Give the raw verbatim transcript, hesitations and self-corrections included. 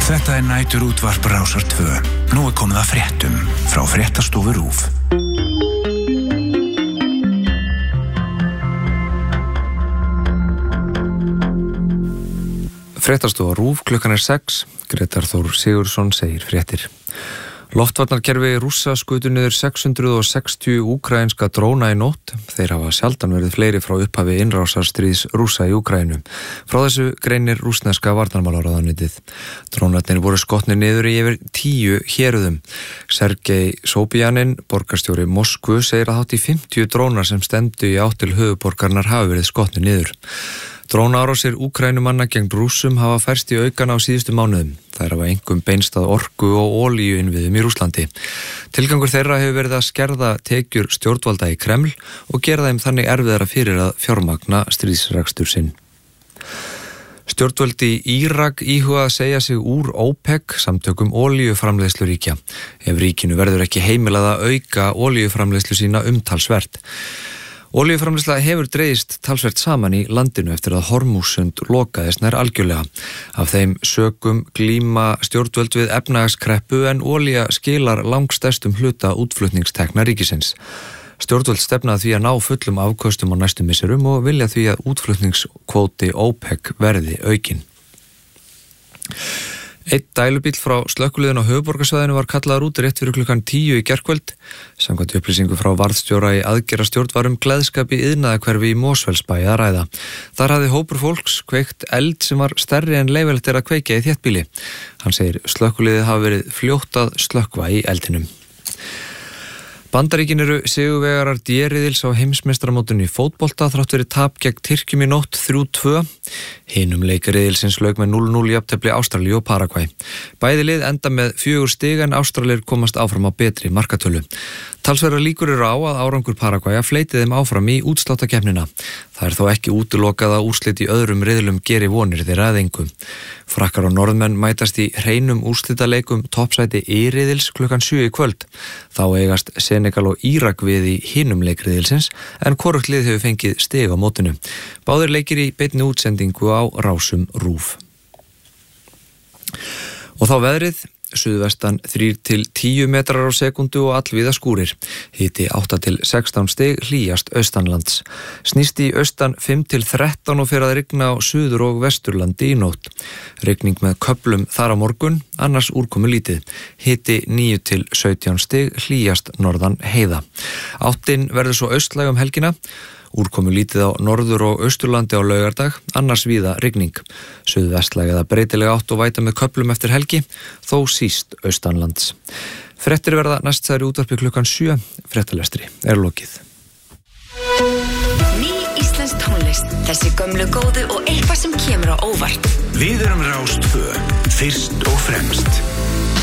Þetta er næturútvarp Rásar tvö. Nú er komið að fréttum frá fréttastofu RÚV. Fréttastofa RÚV, klukkan er sex. Grétar Þór Sigurðsson segir fréttir. Loftvarnarkerfi Rússa skutu niður sex hundruð sextíu úkraínska dróna í nótt. Þeir hafa sjaldan verið fleiri frá upphafi innrásarstríðs Rússa í Úkraínu. Frá þessu greinir rússneska varnarmálaráðuneytið. Drónarnir voru skotnir niður í yfir tíu héruðum. Sergei Sobyanin, borgarstjóri Moskvu, segir að hátt í fimmtíu drónar sem stendu í átt til höfuðborgarinnar hafi verið skotnir niður. Drónaárásir Úkraínumanna gegn Rússum hafa færst í aukana á síðustu mánuðum. Þær hafa einkum beinst að orku og olíuinnviðum í Rússlandi. Tilgangur þeirra hefur verið að skerða tekjur stjórnvalda í Kreml og gera þeim þannig erfiðara fyrir að fjármagna stríðsrekstur sinn. Stjórnvöld í Írak íhuga að segja sig úr OPEC, samtökum olíuframleiðsluríkja, ef ríkinu verður ekki heimilað að auka olíuframleiðslu sína umtalsvert. Olíuframleiðsla hefur dregist talsvert saman í landinu eftir að Hormússund lokaðist nær algjörlega. Af þeim sökum glíma stjórnvöld við efnahagskreppu en olía skilar langstærstum hluta útflutningstekna ríkisins. Stjórnvöld stefna því að ná fullum afköstum á næstu misserum og vilja því að útflutningskvóti OPEC verði aukinn. Einn dælubíll frá slökkviliðinu á höfuðborgarsvæðinu var kallaður út rétt fyrir klukkan tíu í gærkvöld. Samkvæmt upplýsingu frá varðstjóra í aðgerðastjórn var um gleðskap í iðnaðarhverfi í Mosfellsbæ að ræða. Þar hafði hópur fólks kveikt eld sem var stærri en leyfilegt er að kveikja í þéttbýli. Hann segir slökkviliðið hafi verið fljótt að slökkva í eldinum. Bandaríkin eru sigurvegarar D-riðils á heimsmeistaramótinu í fótbolta þrátt verið tap gegn Tyrkjum í nótt þrjú tvö. Hinum leik riðilsins lauk með núll núll jafntefli Ástralíu og Paragvæ. Bæði lið enda með fjögur stig en Ástralir komast áfram á betri markatölu. Talsverðar líkur eru á að árangur Paragvæja fleiti þeim áfram í útsláttakeppnina. Það er þó ekki útilokað að úrslit í öðrum riðlum geri vonir þeirra að engu. Frakkar og norðmenn mætast í hreinum úrslitaleikum toppsæti í-riðils klukkan sjö í kvöld. Þá eigast Senegal og Írak við í hinum leikriðilsins en hvorugt lið hefur fengið stig á mótinu. Báðir leikir í beinni útsendingu á Rásum RÚV. Og þá veðrið. Suðvestan þrír til tíu metrar á sekundu og allvíða skúrir. Hiti átta til sextán stig, hlýjast austanlands. Snýst í austan fimm til þrettán og fer að rigna á suður- og vesturlandi í nótt. Rigning með köflum þar á morgun, annars úrkomu lítið. Hiti níu til sautján stig, hlýjast norðan heiða. Áttin verður svo austlæg um helgina. Úrkomu lítið á norður- og austurlandi á laugardag, annars víða rigning. Suðvestlæg eða breytileg átt og væta með köflum eftir helgi, þó síst austanlands. Fréttir verða næst særi útvarpi klukkan sjö, fréttalestri er lokið. Ný íslensk tónlist, þessi gömlu góðu og eitthvað sem kemur á óvart. Við erum Rás tvö, fyrst og fremst.